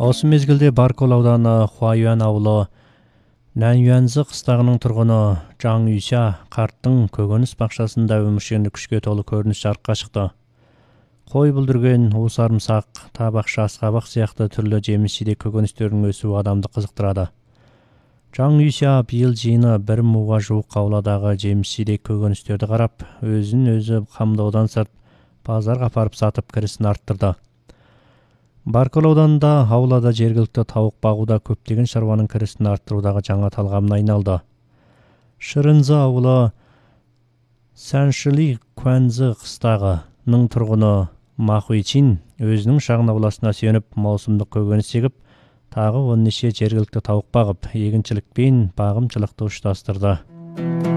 Осы мезгілде Баркөл ауданы Хуайюан ауылы Нанюанзы қыстағының тұрғыны Жаң Үйся қарттың көкөніс бақшасында өміршеңдік күшке толы көрініс жарыққа шықты. Қой бүлдірген, уыс арымсақ, табақша, асқабақ сияқты түрлі жеміс-жидек көкөністердің өсуі адамды қызықтырады. Жаң Үйся биыл жиыны 1 муға жуық ауладағы жеміс-жидек көкөністерді қарап, өзін-өзі қамдаудан сырт базарға апарып сатып кірісін арттырды. Баркөл ауданында аулада жергілікті тауық бағуда көптеген шаруаның кірісін арттырудағы жаңа талғамына айналды. Шырынзы ауылы Сәншілі Куанзы қыстағының тұрғыны Махуичин өзінің шағын ауласына сүйеніп маусымдық көкөніс егіп, тағы 10 жергілікті тауық бағып, егіншілікпен бағымшылықты ұштастырды.